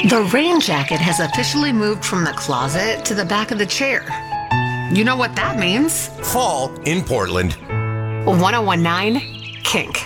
The rain jacket has officially moved from the closet to the back of the chair. You know what that means? Fall in Portland. 1019 Kink.